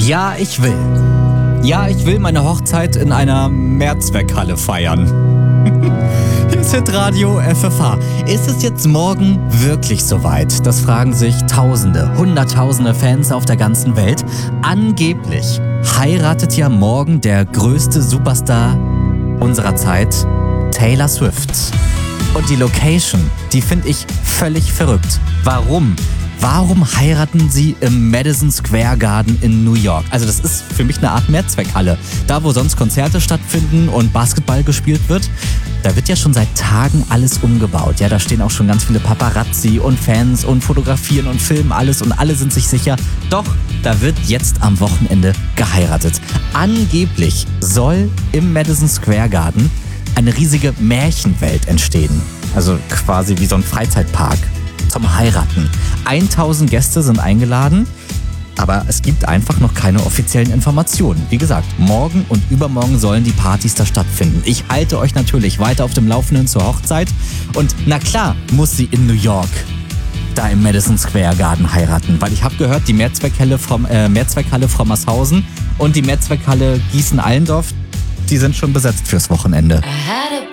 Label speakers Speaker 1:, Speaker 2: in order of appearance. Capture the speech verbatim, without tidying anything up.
Speaker 1: Ja, ich will. Ja, ich will meine Hochzeit in einer Mehrzweckhalle feiern. Hitradio F F H. Ist es jetzt morgen wirklich soweit? Das fragen sich Tausende, Hunderttausende Fans auf der ganzen Welt. Angeblich heiratet ja morgen der größte Superstar unserer Zeit, Taylor Swift. Und die Location, die finde ich völlig verrückt. Warum? Warum heiraten sie im Madison Square Garden in New York? Also das ist für mich eine Art Mehrzweckhalle. Da, wo sonst Konzerte stattfinden und Basketball gespielt wird, da wird ja schon seit Tagen alles umgebaut. Ja, da stehen auch schon ganz viele Paparazzi und Fans und fotografieren und filmen alles und alle sind sich sicher. Doch, da wird jetzt am Wochenende geheiratet. Angeblich soll im Madison Square Garden eine riesige Märchenwelt entstehen. Also quasi wie so ein Freizeitpark zum Heiraten. tausend Gäste sind eingeladen, aber es gibt einfach noch keine offiziellen Informationen. Wie gesagt, morgen und übermorgen sollen die Partys da stattfinden. Ich halte euch natürlich weiter auf dem Laufenden zur Hochzeit. Und na klar muss sie in New York da im Madison Square Garden heiraten, weil ich habe gehört, die Mehrzweckhalle vom, äh, Mehrzweckhalle Frommershausen und die Mehrzweckhalle Gießen-Allendorf, die sind schon besetzt fürs Wochenende.